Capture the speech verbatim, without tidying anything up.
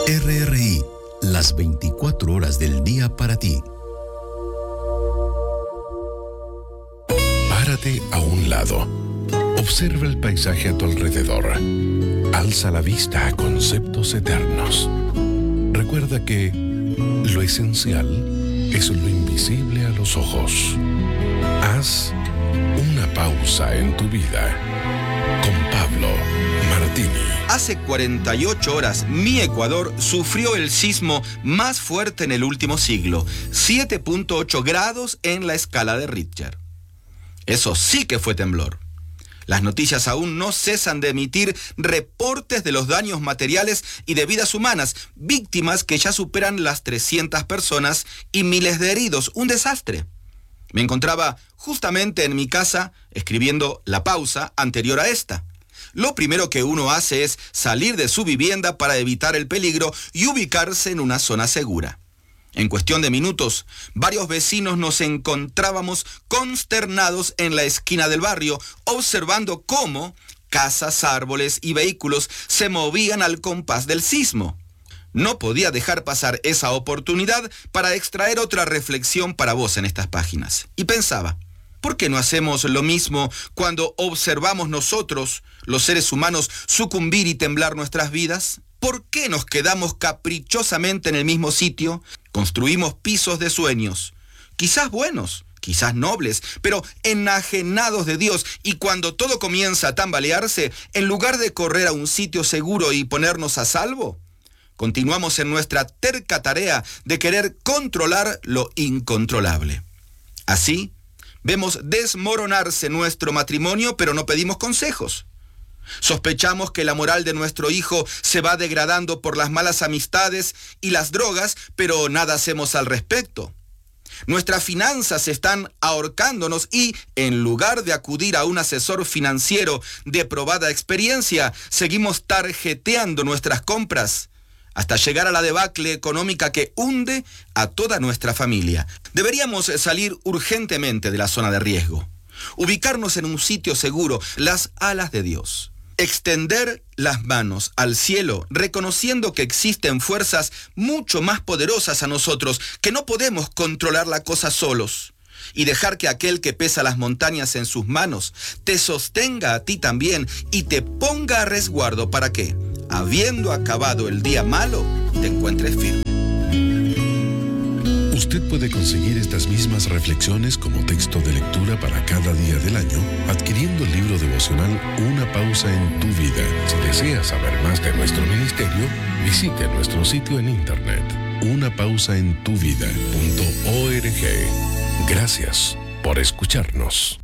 R R I, las veinticuatro horas del día para ti. Párate a un lado. Observa el paisaje a tu alrededor. Alza la vista a conceptos eternos. Recuerda que lo esencial es lo invisible a los ojos. Haz una pausa en tu vida. Con Pablo Martini. Hace cuarenta y ocho horas, mi Ecuador sufrió el sismo más fuerte en el último siglo, siete punto ocho grados en la escala de Richter. Eso sí que fue temblor. Las noticias aún no cesan de emitir reportes de los daños materiales y de vidas humanas, víctimas que ya superan las trescientas personas y miles de heridos. Un desastre. Me encontraba justamente en mi casa escribiendo la pausa anterior a esta. Lo primero que uno hace es salir de su vivienda para evitar el peligro y ubicarse en una zona segura. En cuestión de minutos, varios vecinos nos encontrábamos consternados en la esquina del barrio, observando cómo casas, árboles y vehículos se movían al compás del sismo. No podía dejar pasar esa oportunidad para extraer otra reflexión para vos en estas páginas. Y pensaba, ¿por qué no hacemos lo mismo cuando observamos nosotros, los seres humanos, sucumbir y temblar nuestras vidas? ¿Por qué nos quedamos caprichosamente en el mismo sitio? Construimos pisos de sueños, quizás buenos, quizás nobles, pero enajenados de Dios, y cuando todo comienza a tambalearse, en lugar de correr a un sitio seguro y ponernos a salvo, continuamos en nuestra terca tarea de querer controlar lo incontrolable. Así, vemos desmoronarse nuestro matrimonio, pero no pedimos consejos. Sospechamos que la moral de nuestro hijo se va degradando por las malas amistades y las drogas, pero nada hacemos al respecto. Nuestras finanzas están ahorcándonos y, en lugar de acudir a un asesor financiero de probada experiencia, seguimos tarjeteando nuestras compras hasta llegar a la debacle económica que hunde a toda nuestra familia. Deberíamos salir urgentemente de la zona de riesgo, ubicarnos en un sitio seguro, las alas de Dios. Extender las manos al cielo, reconociendo que existen fuerzas mucho más poderosas a nosotros, que no podemos controlar la cosa solos. Y dejar que aquel que pesa las montañas en sus manos te sostenga a ti también y te ponga a resguardo para que, habiendo acabado el día malo, te encuentres firme. Usted puede conseguir estas mismas reflexiones como texto de lectura para cada día del año adquiriendo el libro devocional Una pausa en tu vida. Si desea saber más de nuestro ministerio, visite nuestro sitio en internet una pausa en tu vida punto org. Gracias por escucharnos.